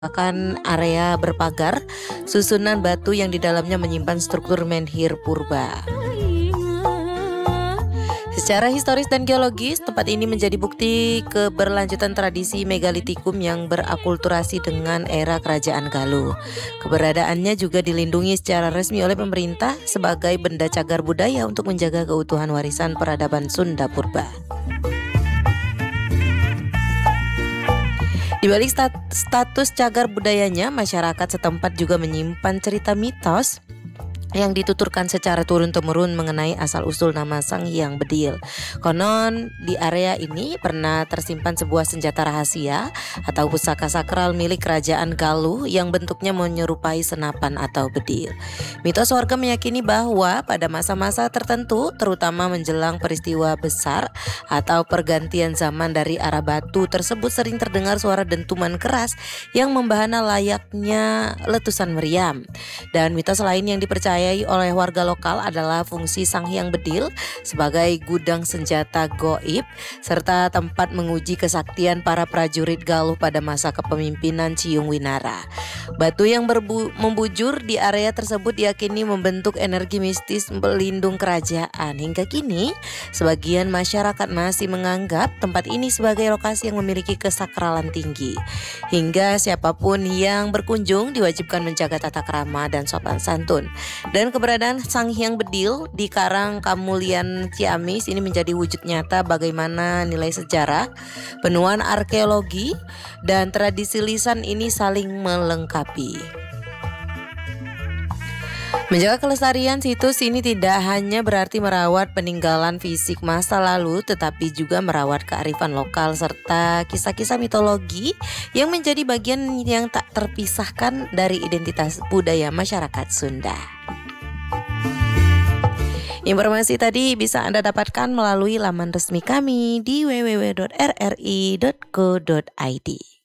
area berpagar, susunan batu yang di dalamnya menyimpan struktur menhir purba. Secara historis dan geologis, tempat ini menjadi bukti keberlanjutan tradisi megalitikum yang berakulturasi dengan era kerajaan Galuh. Keberadaannya juga dilindungi secara resmi oleh pemerintah sebagai benda cagar budaya untuk menjaga keutuhan warisan peradaban Sunda Purba. Di balik status cagar budayanya, masyarakat setempat juga menyimpan cerita mitos yang dituturkan secara turun-temurun mengenai asal-usul nama Sang Hyang Bedil. Konon di area ini pernah tersimpan sebuah senjata rahasia atau pusaka sakral milik kerajaan Galuh yang bentuknya menyerupai senapan atau bedil. Mitos warga meyakini bahwa pada masa-masa tertentu, terutama menjelang peristiwa besar atau pergantian zaman dari arah batu tersebut, sering terdengar suara dentuman keras yang membahana layaknya letusan meriam. Dan mitos lain yang dipercaya oleh warga lokal adalah fungsi Sang Hyang Bedil sebagai gudang senjata goib serta tempat menguji kesaktian para prajurit Galuh pada masa kepemimpinan Ciyung Winara. Batu yang membujur di area tersebut diyakini membentuk energi mistis pelindung kerajaan. Hingga kini, sebagian masyarakat masih menganggap tempat ini sebagai lokasi yang memiliki kesakralan tinggi. Hingga siapapun yang berkunjung diwajibkan menjaga tata krama dan sopan santun. Dan keberadaan Sang Hyang Bedil di Karang Kamulian Ciamis ini menjadi wujud nyata bagaimana nilai sejarah, penuhan arkeologi, dan tradisi lisan ini saling melengkapi. Menjaga kelestarian situs ini tidak hanya berarti merawat peninggalan fisik masa lalu, tetapi juga merawat kearifan lokal serta kisah-kisah mitologi yang menjadi bagian yang tak terpisahkan dari identitas budaya masyarakat Sunda. Informasi tadi bisa Anda dapatkan melalui laman resmi kami di www.rri.co.id.